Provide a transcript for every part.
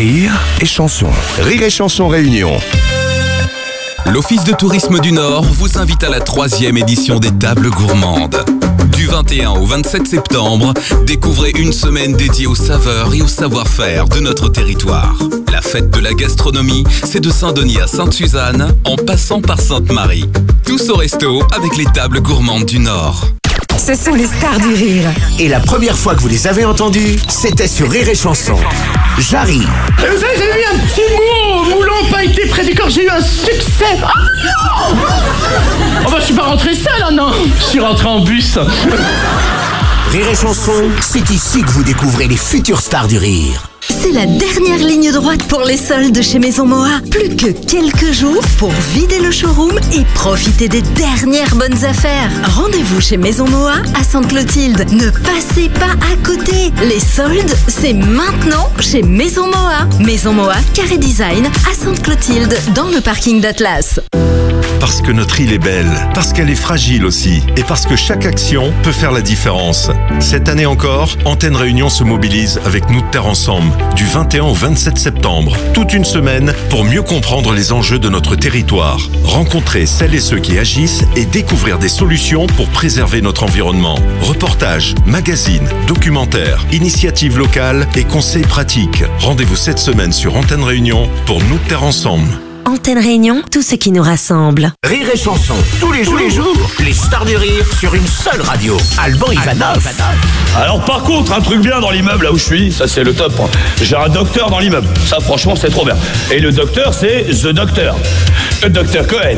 Rire et chanson. Rire et chanson réunion. L'Office de tourisme du Nord vous invite à la 3e édition des Tables gourmandes. Du 21 au 27 septembre, découvrez une semaine dédiée aux saveurs et au savoir-faire de notre territoire. La fête de la gastronomie, c'est de Saint-Denis à Sainte-Suzanne, en passant par Sainte-Marie. Tous au resto avec les Tables gourmandes du Nord. Ce sont les stars du rire. Et la première fois que vous les avez entendus, c'était sur Rire et Chanson. Jarry. Vous savez, j'ai eu un petit moulant pailleté près du corps, j'ai eu un succès. Oh bah je suis pas rentré seul, hein, non. Je suis rentré en bus. Rire et Chanson, c'est ici que vous découvrez les futures stars du rire. C'est la dernière ligne droite pour les soldes chez Maison Moa. Plus que quelques jours pour vider le showroom et profiter des dernières bonnes affaires. Rendez-vous chez Maison Moa à Sainte-Clotilde. Ne passez pas à côté. Les soldes, c'est maintenant chez Maison Moa. Maison Moa, Carré Design à Sainte-Clotilde, dans le parking d'Atlas. Parce que notre île est belle, parce qu'elle est fragile aussi, et parce que chaque action peut faire la différence. Cette année encore, Antenne Réunion se mobilise avec Nous de Terre Ensemble, du 21 au 27 septembre. Toute une semaine pour mieux comprendre les enjeux de notre territoire, rencontrer celles et ceux qui agissent et découvrir des solutions pour préserver notre environnement. Reportages, magazines, documentaires, initiatives locales et conseils pratiques. Rendez-vous cette semaine sur Antenne Réunion pour Nous de Terre Ensemble. Antenne Réunion, tout ce qui nous rassemble. Rire et Chanson, tous les jours, les stars du rire sur une seule radio. Alban Ivanov. Alors par contre, un truc bien dans l'immeuble là où je suis, ça c'est le top. J'ai un docteur dans l'immeuble, ça franchement c'est trop bien. Et le docteur c'est The Doctor, le docteur Cohen.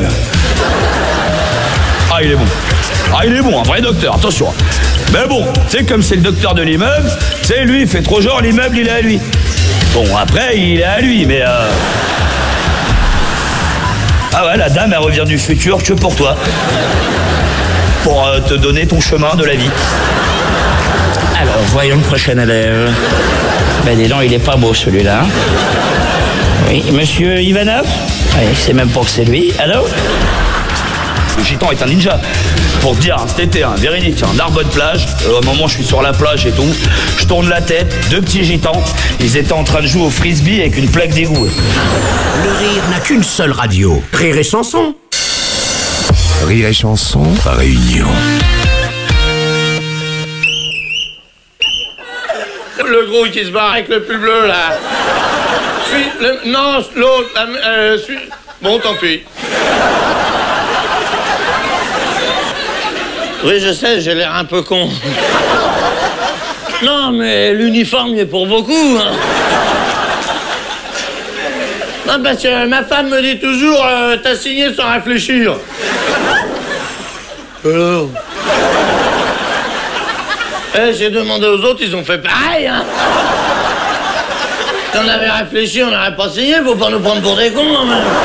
Ah il est bon. Ah il est bon, un vrai docteur, attention. Mais bon, c'est comme c'est le docteur de l'immeuble, c'est lui il fait trop genre l'immeuble il est à lui. Bon après il est à lui mais Ah ouais, la dame, elle revient du futur que pour toi. Pour te donner ton chemin de la vie. Alors, voyons le prochain élève. Ben dis donc, il est pas beau celui-là. Hein. Oui, monsieur Ivanov. Oui, c'est même pas que c'est lui. Allô? Le gitan est un ninja. Pour te dire, cet été, Véronique, Narbonne plage. Au moment où je suis sur la plage et tout, je tourne la tête, 2 petits gitans. Ils étaient en train de jouer au frisbee avec une plaque d'égout. Le rire n'a qu'une seule radio. Rire et Chanson. Rire et chanson réunion. Le gros qui se barre avec le pull bleu, là. Non, l'autre. Bon, tant pis. Oui, je sais, j'ai l'air un peu con. Non, mais l'uniforme, il est pour beaucoup. Hein. Non, parce que ma femme me dit toujours, t'as signé sans réfléchir. Alors j'ai demandé aux autres, ils ont fait pareil. Hein. Si on avait réfléchi, on n'aurait pas signé, faut pas nous prendre pour des cons, hein, même.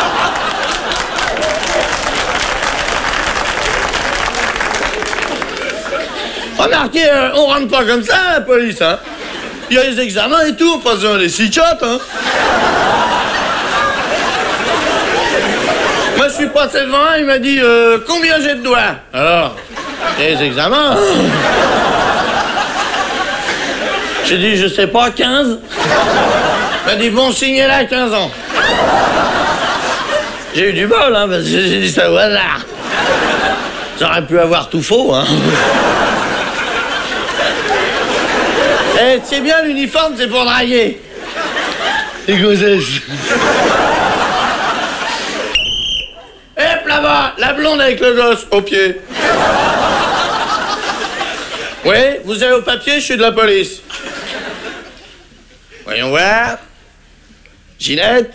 Remarquez, on rentre pas comme ça à la police, hein. Il y a les examens et tout, on passe dans les cichottes, hein. Moi, je suis passé devant un, il m'a dit, combien j'ai de doigts? Alors, les examens, hein. J'ai dit, je sais pas, 15. Il m'a dit, bon, signez-la à 15 ans. J'ai eu du bol, hein, parce que j'ai dit ça au hasard. J'aurais pu avoir tout faux, hein. Eh, c'est bien, l'uniforme, c'est pour draguer. Les gossesses. Hop, là-bas, la blonde avec le gosse, au pied. Oui, vous avez au papier, je suis de la police. Voyons voir. Ginette.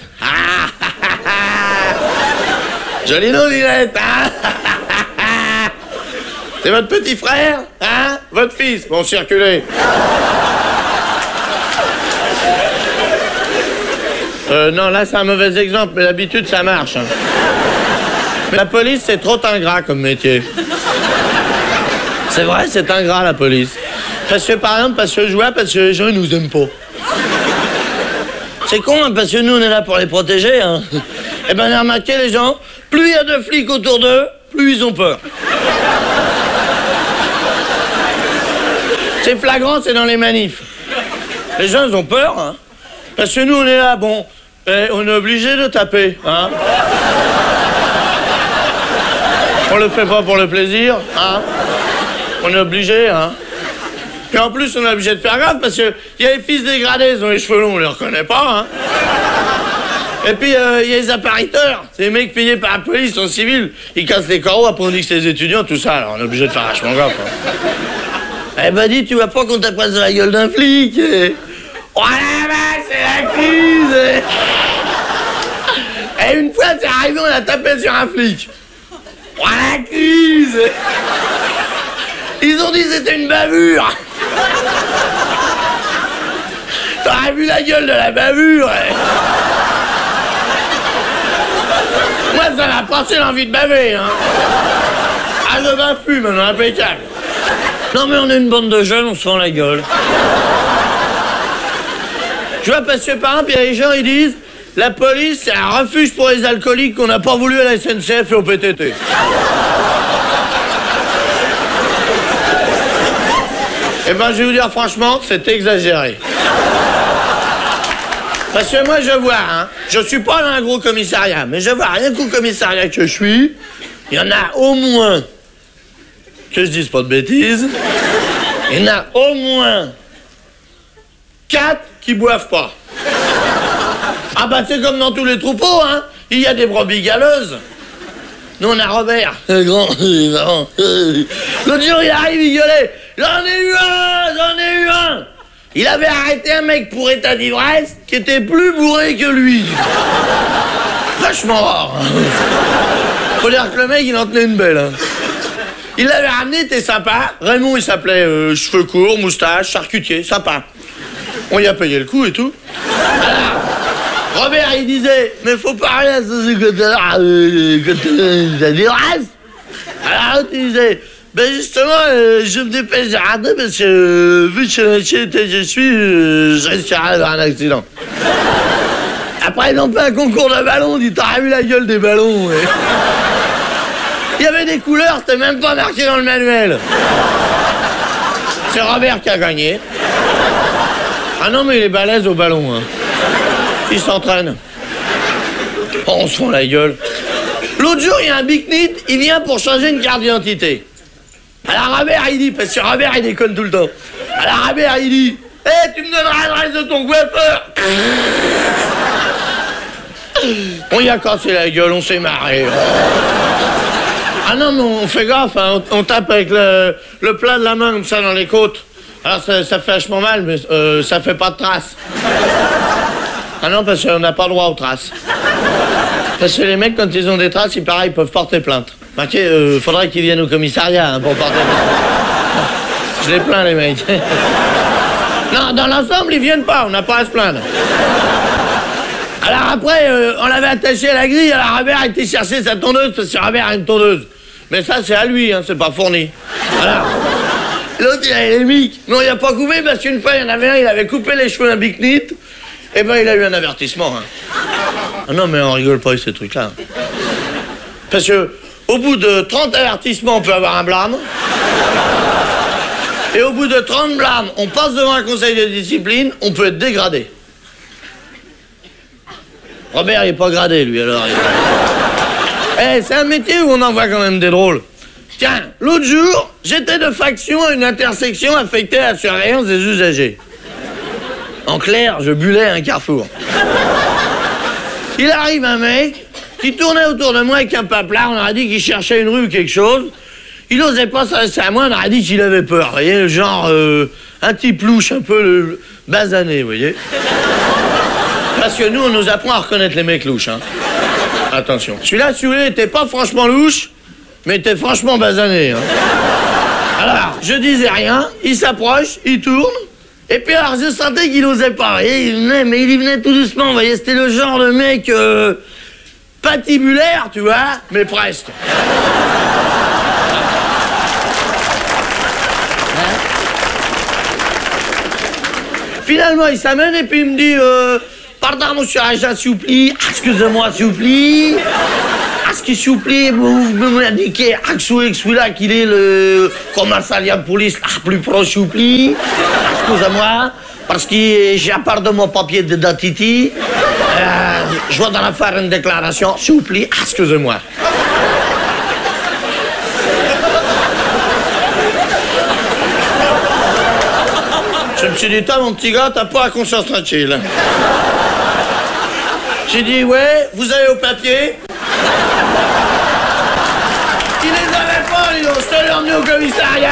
Joli nom, Ginette. C'est votre petit frère, hein? Votre fils. Bon, circulez. Non, là, c'est un mauvais exemple, mais d'habitude, ça marche. Hein. Mais la police, c'est trop ingrat comme métier. C'est vrai, c'est ingrat, la police. Parce que, par exemple, parce que je vois, parce que les gens, ils nous aiment pas. C'est con, hein, parce que nous, on est là pour les protéger, hein. Eh ben, j'ai remarqué, les gens, plus il y a de flics autour d'eux, plus ils ont peur. C'est flagrant, c'est dans les manifs. Les gens, ils ont peur, hein. Parce que nous, on est là, bon, on est obligé de taper, hein. On le fait pas pour le plaisir, hein. On est obligé, hein. Puis en plus, on est obligé de faire gaffe parce qu'il y a les fils dégradés, ils ont les cheveux longs, on les reconnaît pas, hein. Et puis, il y a les appariteurs, c'est les mecs payés par la police en civil. Ils cassent les carreaux, après on dit que c'est les étudiants, tout ça, alors on est obligé de faire vachement gaffe, hein. Eh ben dis, tu vois pas qu'on t'a passé la gueule d'un flic. Oh la vache, c'est la crise. Et une fois, c'est arrivé, on a tapé sur un flic. Oh la crise. Ils ont dit que c'était une bavure. T'aurais vu la gueule de la bavure. Moi, ça m'a passé l'envie de baver, hein. Ah, je bave plus, maintenant, impeccable. Non, mais on est une bande de jeunes, on se fend la gueule. Tu vois, parce que par exemple, il y a les gens, ils disent la police, c'est un refuge pour les alcooliques qu'on n'a pas voulu à la SNCF et au PTT. Eh ben, je vais vous dire franchement, c'est exagéré. Parce que moi, je vois, hein, je suis pas dans un gros commissariat, mais je vois, rien qu'au commissariat que je suis, il y en a au moins, que je dise pas de bêtises, il y en a au moins 4 qui boivent pas. Ah bah c'est comme dans tous les troupeaux, hein, il y a des brebis galeuses. Nous on a Robert, le grand, l'autre jour il arrive, il gueulait, j'en ai eu un. Il avait arrêté un mec pour état d'ivresse qui était plus bourré que lui. Vachement rare. Faut dire que le mec il en tenait une belle, hein. Il l'avait ramené, t'es sympa. Raymond, il s'appelait cheveux courts, moustache, charcutier, sympa. On y a payé le coup et tout. Alors, Robert, il disait, mais faut parler à ce côté-là, quand t'as des races. Alors, l'autre, il disait, ben justement, je me dépêche de rentrer parce que, vu que je suis, je risquerais d'avoir un accident. Après, ils ont fait un concours de ballons, dit, t'aurais vu la gueule des ballons, ouais. Il y avait des couleurs, c'était même pas marqué dans le manuel. C'est Robert qui a gagné. Ah non, mais il est balèze au ballon, hein. Il s'entraîne. Oh, on se fend la gueule. L'autre jour, il y a un big-nit, il vient pour changer une carte d'identité. Alors Robert, il dit, parce que Robert, il déconne tout le temps. Alors Robert, il dit, hey, tu me donneras l'adresse de ton coiffeur. On y a cassé la gueule, on s'est marré. Ah non, mais on fait gaffe, hein. On tape avec le plat de la main comme ça dans les côtes. Alors ça fait vachement mal, mais ça fait pas de traces. Ah non, parce qu'on n'a pas le droit aux traces. Parce que les mecs, quand ils ont des traces, ils peuvent porter plainte. Marquez, faudrait qu'ils viennent au commissariat, hein, pour porter plainte. Je les plains, les mecs. Non, dans l'ensemble, ils viennent pas, on n'a pas à se plaindre. Alors après, on l'avait attaché à la grille, alors Robert a été chercher sa tondeuse, parce que Robert a une tondeuse. Mais ça, c'est à lui, hein, c'est pas fourni. Alors, l'autre, il avait les mics. Mais on y a pas coupé, parce qu'une fois, il y en avait un, il avait coupé les cheveux d'un big-nit, et ben, il a eu un avertissement. Hein. Ah non, mais on rigole pas avec ces trucs-là. Parce que, au bout de 30 avertissements, on peut avoir un blâme. Et au bout de 30 blâmes, on passe devant un conseil de discipline, on peut être dégradé. Robert, il est pas gradé, lui, alors. Eh, c'est un métier où on en voit quand même des drôles. Tiens, l'autre jour, j'étais de faction à une intersection affectée à la surveillance des usagers. En clair, je bullais à un carrefour. Il arrive un mec qui tournait autour de moi avec un paplard, on aurait dit qu'il cherchait une rue ou quelque chose. Il n'osait pas s'adresser à moi, on aurait dit qu'il avait peur, vous voyez, genre un type louche, un peu basané, vous voyez. Parce que nous, on nous apprend à reconnaître les mecs louches, hein. Attention. Celui-là, si vous voulez, était pas franchement louche, mais était franchement basané, hein. Alors, je disais rien, il s'approche, il tourne, et puis alors, je sentais qu'il osait pas, vous voyez, il venait, mais il y venait tout doucement, vous voyez, c'était le genre de mec patibulaire, tu vois, mais presque. Finalement, il s'amène et puis il me dit pardon, monsieur agent, s'il vous plaît. Excusez-moi, s'il vous plaît. Est-ce que, s'il vous plaît, vous m'indiquez celui-là qu'il est le commissariat de police plus proche, s'il vous plaît. Excusez-moi. parce que à part de mon papier d'identité, je dois en faire une déclaration. S'il vous plaît, excusez-moi. Je me suis dit, toi, mon petit gars, t'as pas la conscience tranquille. J'ai dit, ouais, vous avez au papier. Il les avait pas, les autres. Je te l'ai emmené au commissariat.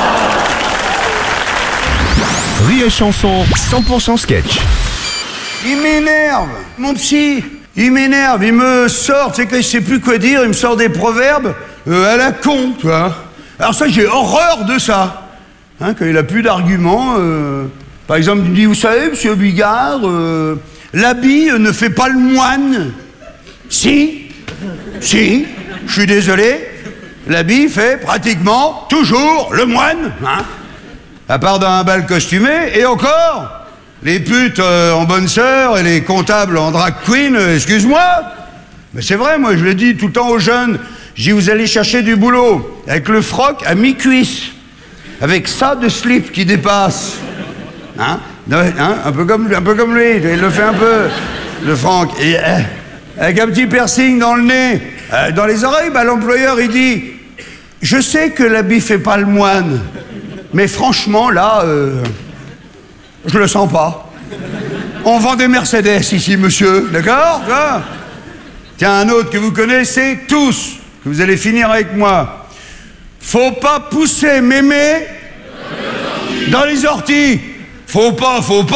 Rire et chanson, 100% sketch. Il m'énerve, mon psy. Il m'énerve, il me sort, tu sais, quand il sait plus quoi dire, il me sort des proverbes à la con, tu vois. Alors ça, j'ai horreur de ça. Hein, quand il a plus d'arguments, par exemple, il dit, vous savez, monsieur Bigard, l'habit ne fait pas le moine. Si, je suis désolé, l'habit fait pratiquement toujours le moine, hein. À part dans un bal costumé, et encore, les putes en bonne sœur et les comptables en drag queen, excuse-moi. Mais c'est vrai, moi, je l'ai dit tout le temps aux jeunes, je dis, vous allez chercher du boulot, avec le froc à mi-cuisse, avec ça de slip qui dépasse. Hein, un peu comme lui, il le fait un peu, le Franck. Et, avec un petit piercing dans le nez, dans les oreilles, bah, l'employeur, il dit, je sais que l'habit fait pas le moine, mais franchement, là, je le sens pas. On vend des Mercedes ici, monsieur, d'accord? Tiens, un autre que vous connaissez tous, que vous allez finir avec moi. Faut pas pousser mémé dans les orties. Faut pas. Faut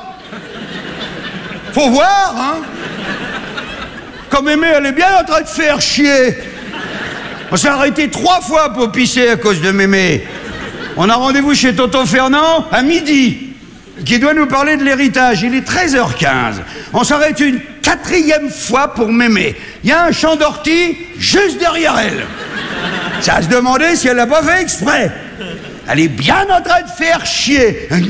voir, hein. Comme mémé, elle est bien en train de faire chier. On s'est arrêté 3 fois pour pisser à cause de mémé. On a rendez-vous chez Tonton Fernand à midi, qui doit nous parler de l'héritage. Il est 13h15. On s'arrête une 4e fois pour mémé. Il y a un champ d'ortie juste derrière elle. Ça se demandait si elle l'a pas fait exprès. Elle est bien en train de faire chier. Hein?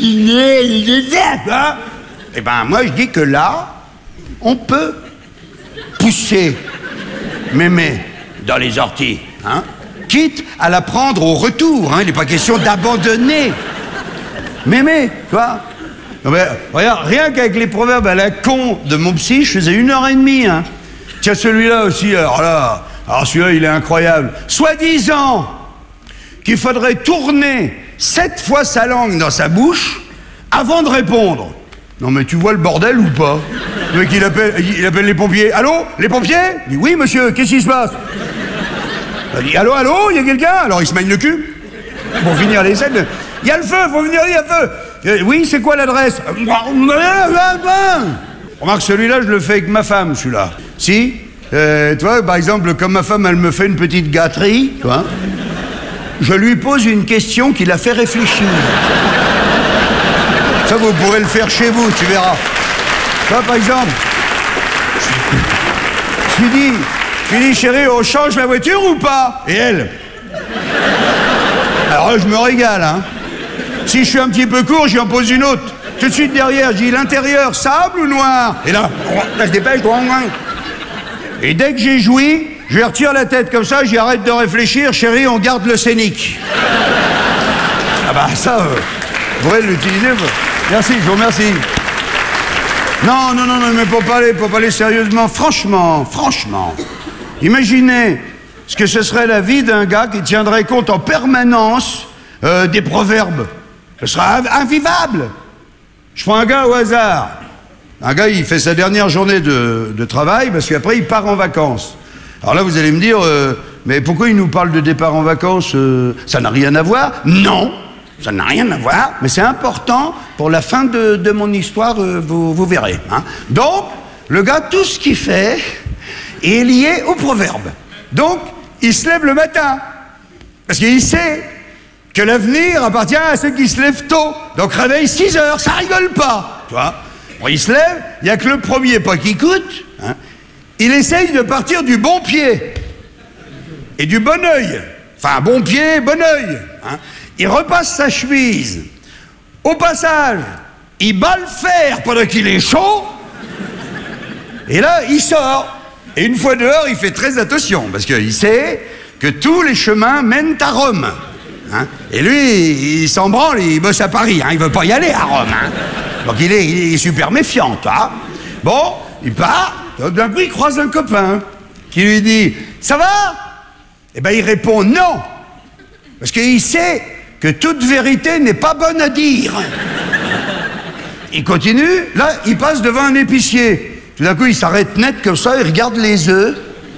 Eh ben, moi, je dis que là, on peut pousser mémé dans les orties, hein? Quitte à la prendre au retour, hein? Il n'est pas question d'abandonner mémé, tu vois. Non, mais, regarde, rien qu'avec les proverbes à la con de mon psy, je faisais 1h30, hein. Tiens, celui-là aussi, alors celui-là, il est incroyable. Soi-disant qu'il faudrait tourner 7 fois sa langue dans sa bouche avant de répondre. Non, mais tu vois le bordel ou pas? Le mec, il appelle les pompiers. Allô? Les pompiers? Il dit, oui, monsieur, qu'est-ce qui se passe? Il dit, allô, il y a quelqu'un? Alors, il se mène le cul. Pour finir les scènes. Il y a le feu, faut venir, il y a le feu. Oui, c'est quoi l'adresse? Remarque, celui-là, je le fais avec ma femme, celui-là. Si? Tu vois, par exemple, comme ma femme, elle me fait une petite gâterie, tu vois, je lui pose une question qui la fait réfléchir. Ça, vous pourrez le faire chez vous, tu verras. Toi, par exemple, je lui dis, chérie, on change la voiture ou pas? Et elle? Alors là, je me régale, hein. Si je suis un petit peu court, j'y en pose une autre. Tout de suite derrière, je dis, l'intérieur, sable ou noir? Et là, je dépêche, et dès que j'ai joui, je lui retire la tête comme ça, j'y arrête de réfléchir, chérie, on garde le scénic. Ah bah ça, vous pourrez l'utiliser. Merci, je vous remercie. Non, mais pour parler sérieusement, franchement, imaginez ce que ce serait la vie d'un gars qui tiendrait compte en permanence des proverbes. Ce serait invivable. Je prends un gars au hasard. Un gars, il fait sa dernière journée de travail parce qu'après, il part en vacances. Alors là, vous allez me dire, mais pourquoi il nous parle de départ en vacances? Ça n'a rien à voir? Non, ça n'a rien à voir, mais c'est important pour la fin de mon histoire, vous verrez. Hein. Donc, le gars, tout ce qu'il fait est lié au proverbe. Donc, il se lève le matin parce qu'il sait que l'avenir appartient à ceux qui se lèvent tôt. Donc, réveil 6 heures, ça rigole pas, tu vois. Bon, il se lève, il n'y a que le premier pas qui coûte. Hein. Il essaye de partir du bon pied et du bon œil. Enfin, bon pied, bon œil. Hein. Il repasse sa chemise. Au passage, il bat le fer pendant qu'il est chaud. Et là, il sort. Et une fois dehors, il fait très attention parce qu'il sait que tous les chemins mènent à Rome. Hein. Et lui, il s'en branle, il bosse à Paris. Hein. Il veut pas y aller à Rome. Hein. Donc il est super méfiant, toi. Bon, il part, d'un coup il croise un copain qui lui dit « Ça va ?» Eh ben il répond « Non !» Parce qu'il sait que toute vérité n'est pas bonne à dire. Il continue, là il passe devant un épicier. Tout d'un coup il s'arrête net comme ça, il regarde les œufs.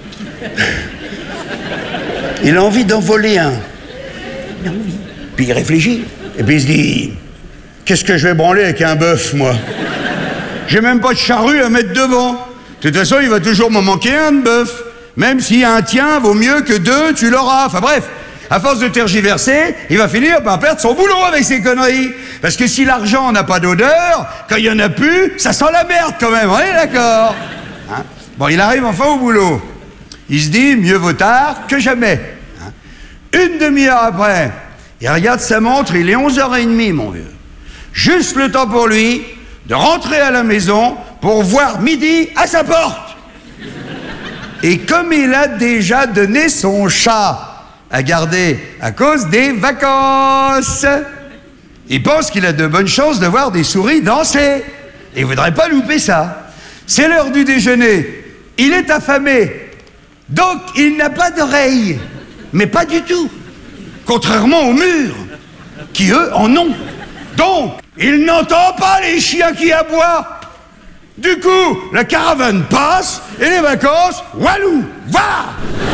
Il a envie d'en voler un. Puis il réfléchit. Et puis il se dit, qu'est-ce que je vais branler avec un bœuf, moi? J'ai même pas de charrue à mettre devant. De toute façon, il va toujours m'en manquer un de bœuf. Même si un tien vaut mieux que deux, tu l'auras. Enfin bref, à force de tergiverser, il va finir par perdre son boulot avec ces conneries. Parce que si l'argent n'a pas d'odeur, quand il y en a plus, ça sent la merde quand même, on est d'accord, hein? Bon, il arrive enfin au boulot. Il se dit, mieux vaut tard que jamais. Hein? Une demi-heure après, il regarde sa montre, il est 11h30, mon vieux. Juste le temps pour lui de rentrer à la maison pour voir midi à sa porte. Et comme il a déjà donné son chat à garder à cause des vacances, il pense qu'il a de bonnes chances de voir des souris danser. Et il ne voudrait pas louper ça. C'est l'heure du déjeuner. Il est affamé. Donc, il n'a pas d'oreilles. Mais pas du tout. Contrairement aux murs, qui eux en ont. Donc, il n'entend pas les chiens qui aboient. Du coup, la caravane passe et les vacances, walou, va!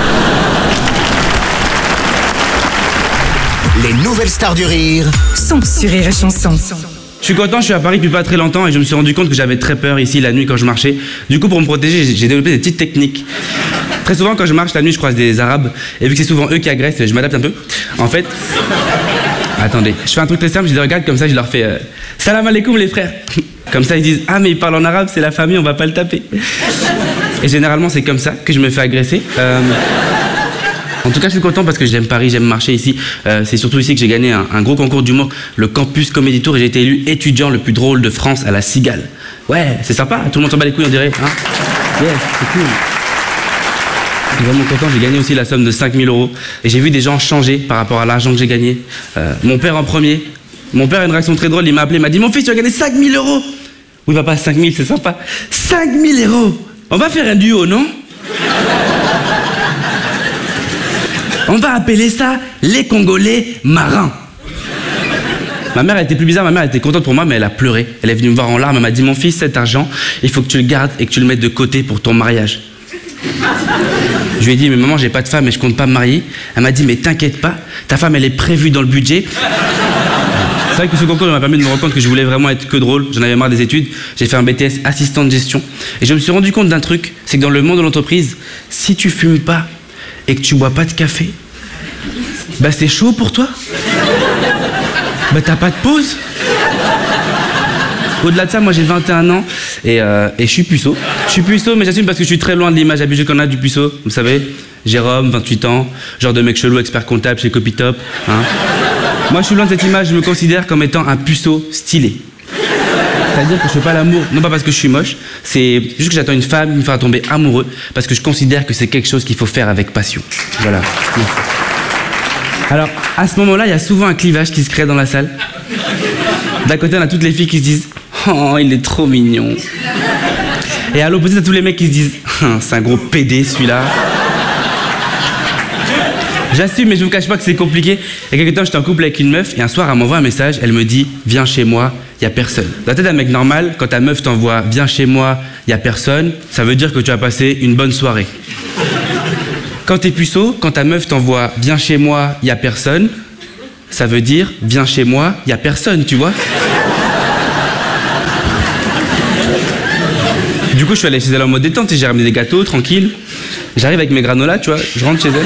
Les nouvelles stars du rire sont sur Rire et Chanson. Je suis content, je suis à Paris depuis pas très longtemps et je me suis rendu compte que j'avais très peur ici la nuit quand je marchais. Du coup, pour me protéger, j'ai développé des petites techniques. Très souvent, quand je marche la nuit, je croise des Arabes et vu que c'est souvent eux qui agressent, je m'adapte un peu. En fait, attendez, je fais un truc très simple, je les regarde comme ça, je leur fais salam alaikum les frères. Comme ça, ils disent ah mais il parle en arabe, c'est la famille, on va pas le taper. Et généralement, c'est comme ça que je me fais agresser. En tout cas, je suis content parce que j'aime Paris, j'aime marcher ici. C'est surtout ici que j'ai gagné un gros concours d'humour, le Campus Comedy Tour, et j'ai été élu étudiant le plus drôle de France à la Cigale. Ouais, c'est sympa, tout le monde s'en bat les couilles, on dirait. Hein, yes, c'est cool. Je suis vraiment content, j'ai gagné aussi la somme de 5 000 €. Et j'ai vu des gens changer par rapport à l'argent que j'ai gagné. Mon père en premier. Mon père a une réaction très drôle, il m'a appelé, il m'a dit « Mon fils, tu as gagné 5 000 €. Oui, papa, 5 000, c'est sympa. 5 000 €. On va faire un duo, non? On va appeler ça les Congolais marins. Ma mère, elle était plus bizarre, ma mère elle était contente pour moi, mais elle a pleuré. Elle est venue me voir en larmes, elle m'a dit « Mon fils, cet argent, il faut que tu le gardes et que tu le mettes de côté pour ton mariage. » Je lui ai dit « Mais maman, j'ai pas de femme et je compte pas me marier. » Elle m'a dit « Mais t'inquiète pas, ta femme, elle est prévue dans le budget. » C'est vrai que ce concours m'a permis de me rendre compte que je voulais vraiment être que drôle. J'en avais marre des études. J'ai fait un BTS assistant de gestion. Et je me suis rendu compte d'un truc, c'est que dans le monde de l'entreprise, si tu fumes pas et que tu bois pas de café, bah c'est chaud pour toi. Bah t'as pas de pause. Au-delà de ça, moi j'ai 21 ans et je suis puceau. Je suis puceau, mais j'assume parce que je suis très loin de l'image habituelle qu'on a du puceau. Vous savez, Jérôme, 28 ans, genre de mec chelou, expert comptable chez Copytop. Hein. Moi je suis loin de cette image, je me considère comme étant un puceau stylé. C'est-à-dire que je fais pas l'amour, non pas parce que je suis moche, c'est juste que j'attends une femme qui me fera tomber amoureux, parce que je considère que c'est quelque chose qu'il faut faire avec passion. Voilà. Alors, à ce moment-là, il y a souvent un clivage qui se crée dans la salle. D'un côté, on a toutes les filles qui se disent « Oh, il est trop mignon ». Et à l'opposé, t'as tous les mecs qui se disent « C'est un gros PD, celui-là ». J'assume, mais je vous cache pas que c'est compliqué. Il y a quelques temps, j'étais en couple avec une meuf, et un soir, elle m'envoie un message, elle me dit « Viens chez moi, y a personne ». Dans la tête d'un mec normal, quand ta meuf t'envoie « Viens chez moi, y a personne », ça veut dire que tu as passé une bonne soirée. Quand t'es puceau, quand ta meuf t'envoie « Viens chez moi, y a personne », ça veut dire « Viens chez moi, y a personne », tu vois. Du coup, je suis allé chez elle en mode détente et j'ai ramené des gâteaux, tranquille. J'arrive avec mes granolas, tu vois, je rentre chez elle.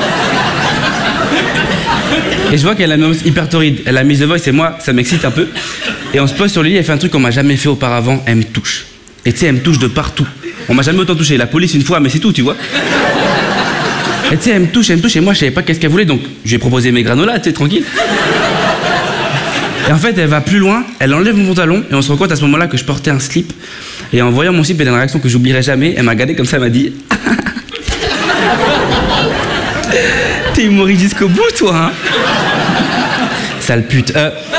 Et je vois qu'elle a une voix hyper torride. Elle a mis The Voice et moi, ça m'excite un peu. Et on se pose sur le lit, elle fait un truc qu'on m'a jamais fait auparavant, elle me touche. Et tu sais, elle me touche de partout. On m'a jamais autant touché. La police une fois, mais c'est tout, tu vois. Et tu sais, elle me touche, et moi, je savais pas qu'est-ce qu'elle voulait, donc je lui ai proposé mes granolas, tu sais, tranquille. Et en fait, elle va plus loin, elle enlève mon pantalon, et on se rend compte à ce moment-là que je portais un slip. Et en voyant mon slip, elle a une réaction que j'oublierai jamais. Elle m'a regardé comme ça, elle m'a dit t'es humoriste jusqu'au bout, toi, hein. Sale pute.